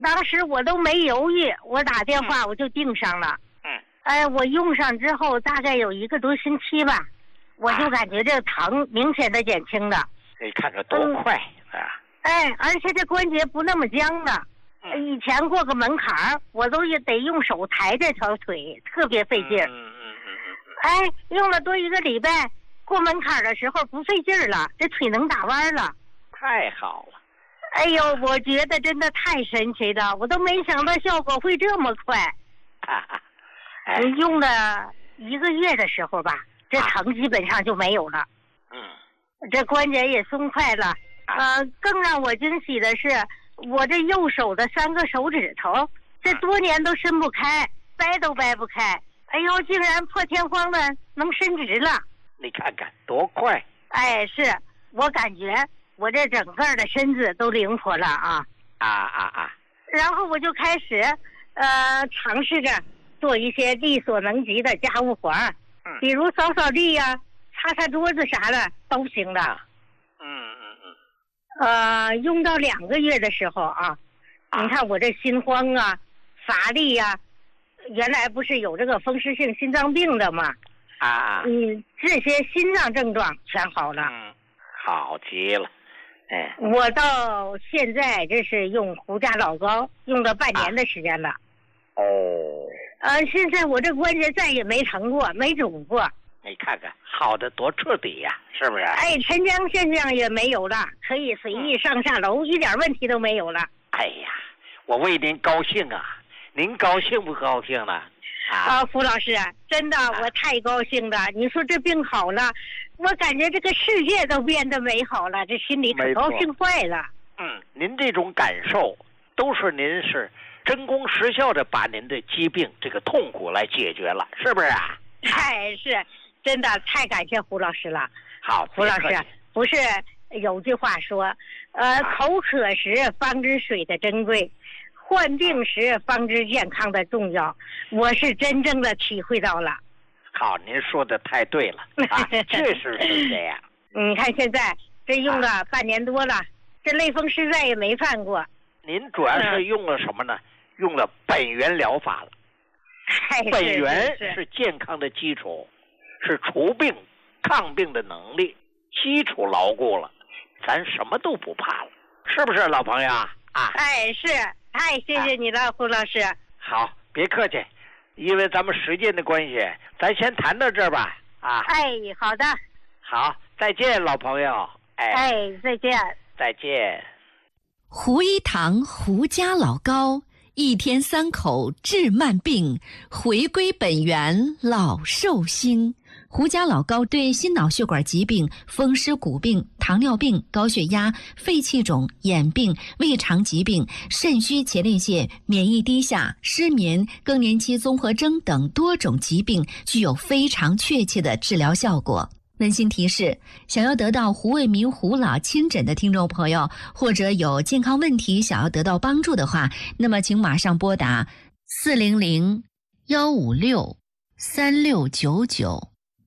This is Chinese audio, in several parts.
当时我都没犹豫，我打电话我就订上了。我用上之后大概有1个多星期吧，我就感觉这疼明显的减轻了。 你看这多快啊！ 而且这关节不那么僵了。以前过个门槛我都得用手抬这条腿，特别费劲。用了多1个礼拜，过门槛的时候不费劲了，这腿能打弯了。 太好了！ 哎呦，我觉得真的太神奇了，我都没想到效果会这么快。用了1个月的时候吧，这疼基本上就没有了。这关节也松快了。更让我惊喜的是，我这右手的3个手指头，这多年都伸不开，掰都掰不开。哎呦，竟然破天荒的能伸直了。 你看看多快！ 是我感觉我这整个的身子都灵活了啊！然后我就开始尝试着做一些力所能及的家务活，比如扫扫地呀、擦擦桌子啥的都行的。用到2个月的时候啊，你看我这心慌啊、乏力呀，原来不是有这个风湿性心脏病的吗？这些心脏症状全好了。 好极了。 我到现在这是用胡家老膏用了半年的时间了。现在我这关节再也没疼过，没肿过。 你看看好的多彻底呀，是不是？ 沉僵现象也没有了，可以随意上下楼，一点问题都没有了。 我为您高兴啊！您高兴不高兴呢？ 胡老师，真的我太高兴了。你说这病好了，我感觉这个世界都变得美好了，这心里可高兴坏了。 您这种感受都是您是真功实效的把您的疾病这个痛苦来解决了，是不是啊？ 是真的太感谢胡老师了。 好， 胡老师，不是有句话说口渴时方知水的珍贵，患病时方知健康的重要，我是真正的体会到了。 好，您说的太对了确实是这样。 你看现在这用了半年多了，这类风湿再也没犯过。 您主要是用了什么呢？用了本源疗法了。本源是健康的基础，是除病抗病的能力，基础牢固了，咱什么都不怕了，是不是老朋友是太谢谢你了，胡老师。 好，别客气，因为咱们时间的关系，咱先谈到这儿吧。 好的。 好，再见，老朋友。 再见。 再见。 胡一堂胡家老膏，1天3口治慢病，回归本源老寿星。胡家老膏对心脑血管疾病、风湿骨病、糖尿病、高血压、肺气肿、眼病、胃肠疾病、肾虚前列腺、免疫低下、失眠、更年期综合征等多种疾病具有非常确切的治疗效果。温馨提示，想要得到胡卫民胡老亲诊的听众朋友，或者有健康问题想要得到帮助的话，那么请马上拨打400-156-3699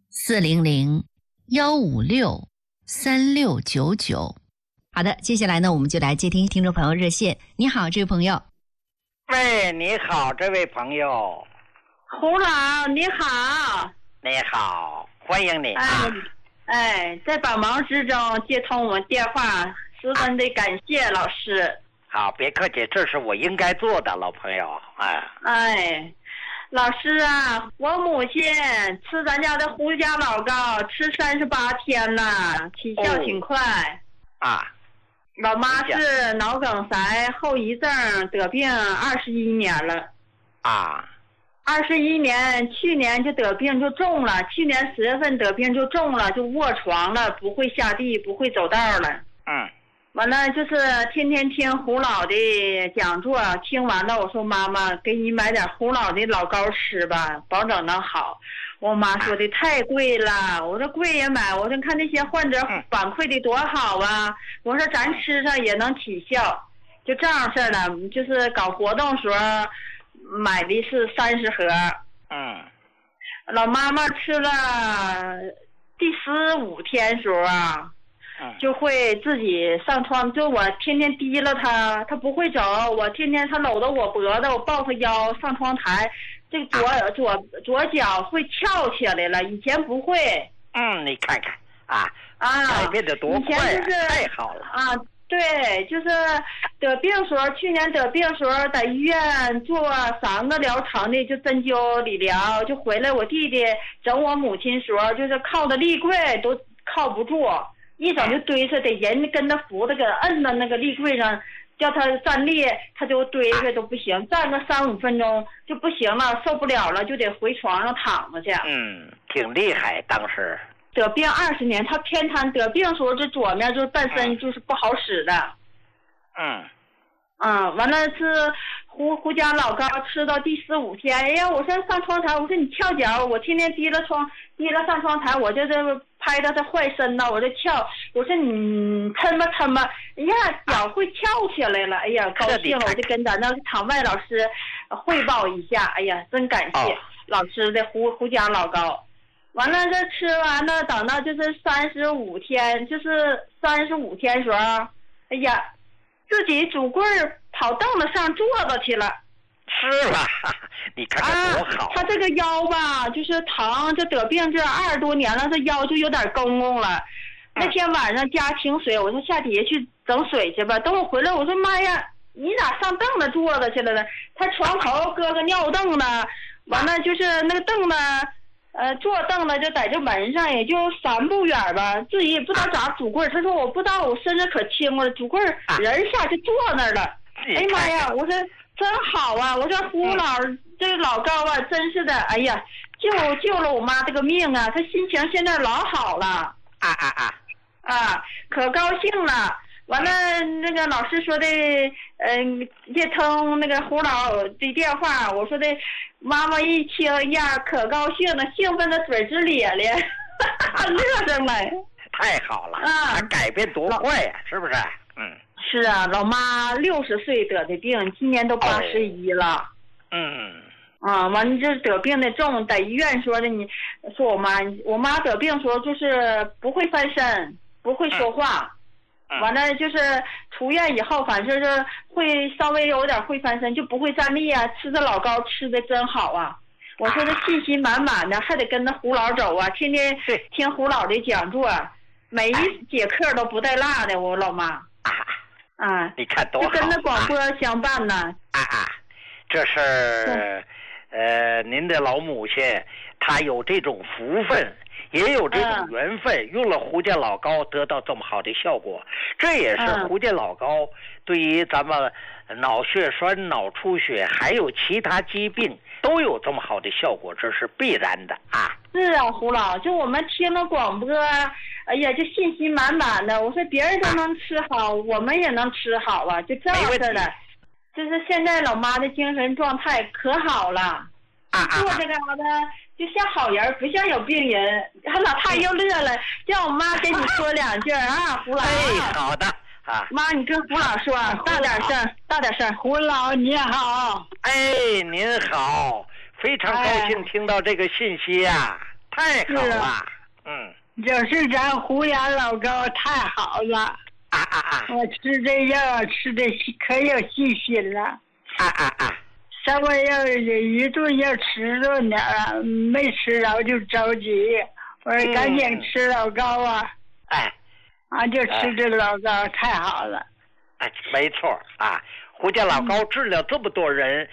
400-156-3699。好的，接下来呢，我们就来接听听众朋友热线。你好，这位朋友。 喂，你好，这位朋友。 胡老，你好。 你好，欢迎你在百忙之中接通我们电话，十分的感谢老师。 好，别客气，这是我应该做的，老朋友。 老师啊，我母亲吃咱家的胡家老膏吃38天了，起效挺快。老妈是脑梗塞后遗症得病21年了。21年，去年就得病就重了，去年10月份得病就重了，就卧床了，不会下地，不会走道了。完了就是天天听胡老的讲座，听完了我说妈妈给你买点胡老的老膏吃吧，保证能好。我妈说的太贵了，我说贵也买，我说看那些患者反馈的多好啊，我说咱吃上也能起效，就这样事儿了。就是搞活动时候买的是30盒。老妈妈吃了第15天时候就会自己上床，就我天天提了他，他不会走，我天天他搂着我脖子，我抱他腰上窗台，这个左脚会翘起来了，以前不会。 你看看改变得多快太好了对，就是得病时候，去年得病时候在医院做3个疗程的，就针灸理疗，就回来我弟弟整我母亲时候，就是靠的立柜都靠不住，一整就堆着，得人跟他扶着，给摁到那个立柜上，叫他站立，他就堆着都不行，站个3-5分钟就不行了，受不了了，就得回床上躺着去。 挺厉害，当时。 得病20年，他偏瘫，得病的时候这左面就是半身就是不好使的。完了是胡家老膏吃到第4、5天，哎呀，我说上窗台，我说你翘脚，我天天提了上窗台，我就这拍到他坏身呢，我就翘，我说你抻吧，哎呀，脚会翘起来了，哎呀，高兴了，我就跟咱那场外老师汇报一下，哎呀，真感谢老师的胡家老膏。完了，这吃完了，等到就是35天，就是35天时候，哎呀，自己拄棍儿跑凳子上坐着去了。 是吧？你看看多好。 他这个腰吧，就是疼，这得病这20多年了，这腰就有点公公了。那天晚上加清水，我说下底下去整水去吧。等我回来，我说妈呀，你咋上凳子坐着去了呢？他床头搁个尿凳子，完了就是那个凳子。坐凳子就在这门上，也就3步远吧，自己也不知道咋拄棍儿。他说我不知道，我身子可轻了，拄棍儿人下去坐那儿了。哎呀妈呀！我说真好啊！我说胡老这个老高啊，真是的，哎呀，救了我妈这个命啊！他心情现在老好了。可高兴了。完了，那个老师说的，接通那个胡老的电话，我说的，妈妈一听呀，可高兴了，兴奋的嘴直咧咧，乐上来。 太好了他改变多快呀，是不是？ 是啊，老妈60岁得的病，今年都81了。完了这得病的重，在医院说的，你说我妈得病时候就是不会翻身，不会说话。完了就是出院以后，反正是会稍微有点会翻身，就不会站立啊。吃的老高吃的真好啊！我说他信心满满的，还得跟着胡老走啊，天天听胡老的讲座，每一节课都不带落的。我老妈你看多好， 就跟着广播相伴呢。 这是您的老母亲，她有这种福分。也有这种缘分，用了胡家老膏得到这么好的效果，这也是胡家老膏对于咱们脑血栓、脑出血还有其他疾病都有这么好的效果，这是必然的是啊，胡老，就我们听了广播，哎呀，就信心满满的。我说别人都能吃好，我们也能吃好啊，就这样式的。就是现在老妈的精神状态可好了，做这个就像好人，不像有病人。他老太又乐了，叫我妈跟你说2句胡老。 好的妈，你跟胡老说，大点声。胡老你好。 您好，非常高兴听到这个信息呀，太好了。 就是咱胡家老高太好了。我吃这药吃的可有信心了。稍微要一顿要吃着点儿，没吃着就着急。我说赶紧吃老高就吃这老高太好了。 没错胡家老高治疗这么多人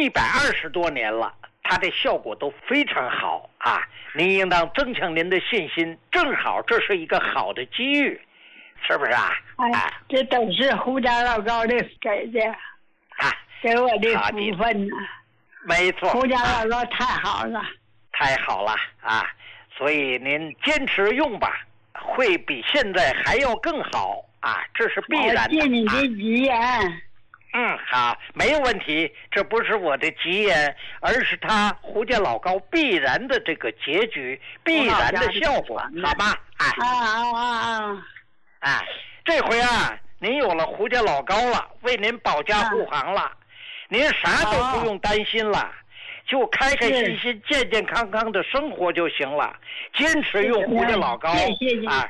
120多年了，它的效果都非常好您应当增强您的信心，正好这是一个好的机遇，是不是这都是胡家老高的给的给我的福分没错， 胡家老高太好了， 太好了所以您坚持用吧，会比现在还要更好这是必然的。 谢你的吉言。 好，没有问题，这不是我的吉言，而是他胡家老高必然的这个结局，必然的效果，好吗？这回您有了胡家老高了，为您保驾护航了，您啥都不用担心了，就开开心心、健健康康的生活就行了。坚持用胡家老高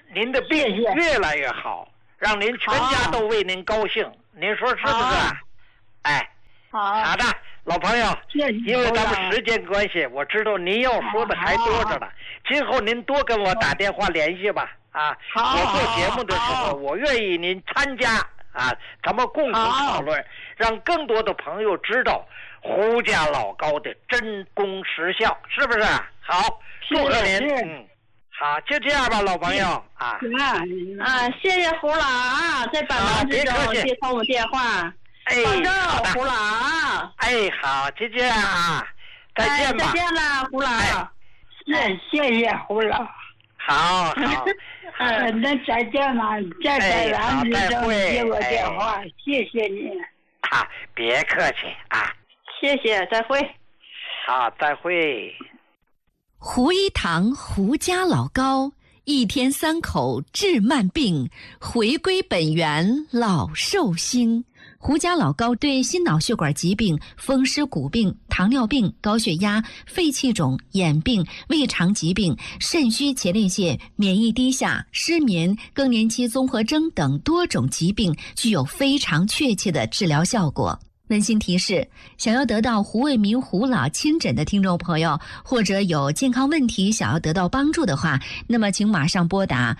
您的病越来越好，让您全家都为您高兴，您说是不是？哎，好的，老朋友，因为咱们时间关系，我知道您要说的还多着呢，今后您多跟我打电话联系吧。啊，我做节目的时候，我愿意您参加啊，咱们共同讨论，让更多的朋友知道胡家老高的真功实效，是不是？好，祝贺您。好，就这样吧，老朋友啊。 谢谢胡老啊，在百忙之中接通我们电话。保重，胡老啊。 好，就这样啊，再见吧。 再见了，胡老。 谢谢胡老。 好， 那再见了，在百忙之中接我电话，谢谢你。 别客气啊。 谢谢，再会。 好，再会。 胡一堂胡家老高，一天3口治慢病，回归本源老寿星。胡家老高对心脑血管疾病、风湿骨病、糖尿病、高血压、肺气肿、眼病、胃肠疾病、肾虚前列腺、免疫低下、失眠、更年期综合征等多种疾病具有非常确切的治疗效果。温馨提示：想要得到胡卫民胡老亲诊的听众朋友，或者有健康问题想要得到帮助的话，那么请马上拨打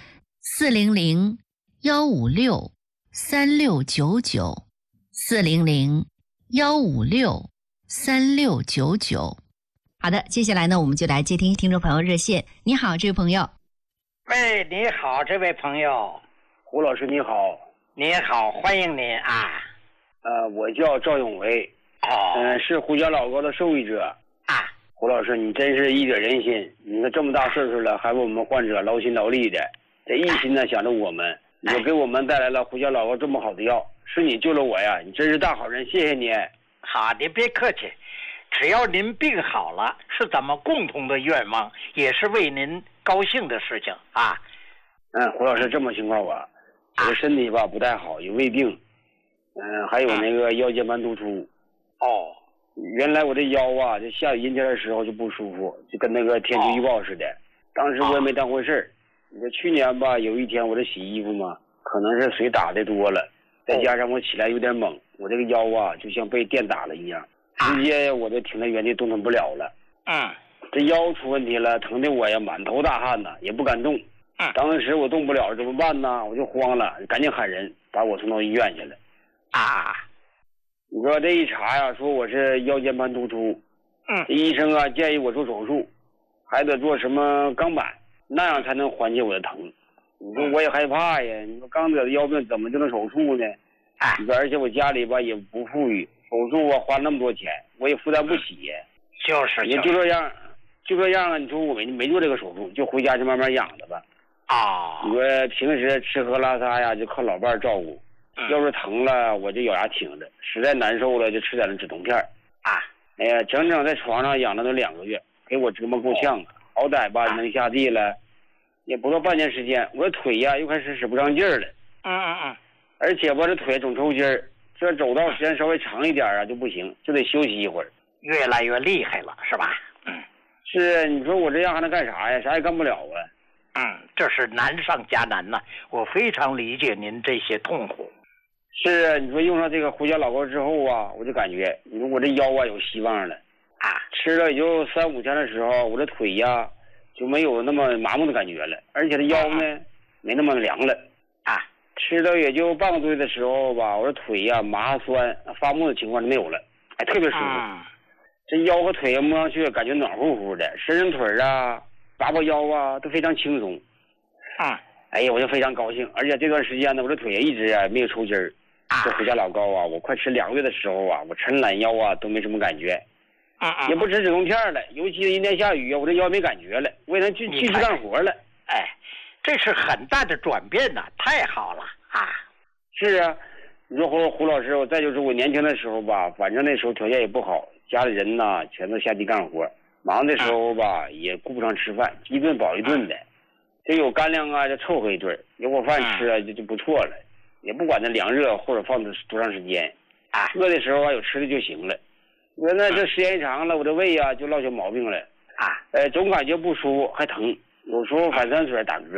400-156-3699，400-156-3699。好的，接下来呢，我们就来接听听众朋友热线。你好，这位朋友。 喂，你好，这位朋友。 胡老师你好。 你好，欢迎您啊。 我叫赵永维，是胡家老高的受益者啊。 胡老师，你真是义者仁心，你看这么大岁数了，还为我们患者劳心劳力的，这一心呢想着我们，你就给我们带来了胡家老高这么好的药，是你救了我呀，你真是大好人，谢谢你。 好，您别客气，只要您病好了，是咱们共同的愿望，也是为您高兴的事情啊。 胡老师，这么情况我的身体吧不太好，有胃病。还有那个腰间盘突出。原来我这腰啊，这下雨阴天的时候就不舒服，就跟那个天气预报似的。当时我也没当回事儿。你说去年吧，有一天我这洗衣服嘛，可能是水打的多了，再加上我起来有点猛，我这个腰啊就像被电打了一样，直接我就停在原地动弹不了了。这腰出问题了，疼的我呀满头大汗呐，也不敢动。当时我动不了怎么办呢？我就慌了，赶紧喊人把我送到医院去了。你说这一查呀，说我是腰间盘突出，医生啊建议我做手术，还得做什么钢板，那样才能缓解我的疼。你说我也害怕呀，你说刚得的腰病怎么就能手术呢？你说而且我家里吧也不富裕，手术啊花那么多钱，我也负担不起呀。也就这样啊。你说我没做这个手术，就回家就慢慢养着吧。你说平时吃喝拉撒呀就靠老伴照顾。要是疼了，我就咬牙挺着；实在难受了，就吃点止痛片。整整在床上养了都2个月，给我折磨够呛。好歹吧能下地了，也不到半年时间，我的腿呀又开始使不上劲儿了。而且吧这腿总抽筋儿，这走道时间稍微长一点啊就不行，就得休息一会儿。 越来越厉害了，是吧？ 是，你说我这样还能干啥呀？啥也干不了啊。这是难上加难呐，我非常理解您这些痛苦。 是，你说用上这个胡家老高之后啊，我就感觉，你说我这腰啊有希望了。吃了也就3-5天的时候，我这腿呀就没有那么麻木的感觉了，而且这腰呢没那么凉了。吃了也就半个多月的时候吧，我这腿呀麻酸发木的情况就没有了，特别舒服。这腰和腿摸上去感觉暖乎乎的，伸腿啊拔腰啊都非常轻松。哎呀，我就非常高兴，而且这段时间呢，我这腿一直没有抽筋儿。这胡家老高啊，我快吃2个月的时候啊，我抻懒腰啊都没什么感觉。也不吃止痛片了，尤其是阴天下雨啊，我这腰没感觉了，我也能继续干活了。 这是很大的转变呐，太好了啊！ 是啊，你说胡老师，再就是我年轻的时候吧，反正那时候条件也不好，家里人呐全都下地干活，忙的时候吧也顾不上吃饭，一顿饱一顿的。这有干粮啊就凑合一顿，有口饭吃啊就不错了，也不管它凉热或者放多长时间。饿的时候啊有吃的就行了。我说那这时间一长了，我这胃啊就落下毛病了。总感觉不舒服还疼，有时候反酸水打嗝，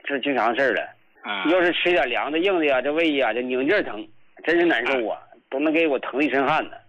这经常事儿了。要是吃点凉的硬的呀，这胃呀就拧劲疼，真是难受啊，都能给我疼一身汗呢。